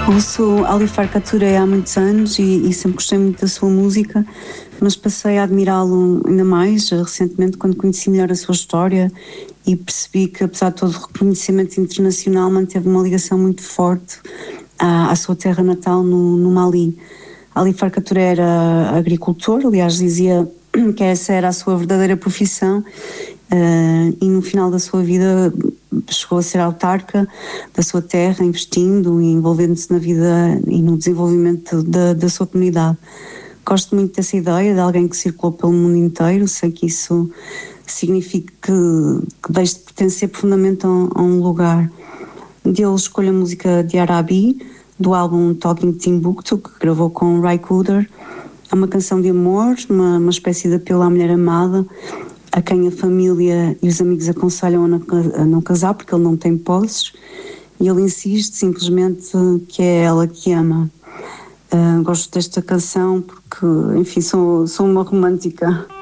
Ouço Ali Farka Touré há muitos anos e sempre gostei muito da sua música, mas passei a admirá-lo ainda mais recentemente quando conheci melhor a sua história e percebi que, apesar de todo o reconhecimento internacional, manteve uma ligação muito forte à sua terra natal no Mali. Ali Farka Touré era agricultor, aliás dizia que essa era a sua verdadeira profissão, e no final da sua vida chegou a ser autarca da sua terra, investindo e envolvendo-se na vida e no desenvolvimento da sua comunidade. Gosto muito dessa ideia de alguém que circulou pelo mundo inteiro. Sei que isso significa que deixe de pertencer profundamente a um lugar. Dele escolho a música de Arabi, do álbum Talking Timbuktu, que gravou com Ry Cooder. É uma canção de amor, uma espécie de apelo à mulher amada, a quem a família e os amigos aconselham a não casar porque ele não tem posses, e ele insiste simplesmente que é ela que ama. Gosto desta canção porque, enfim, sou uma romântica.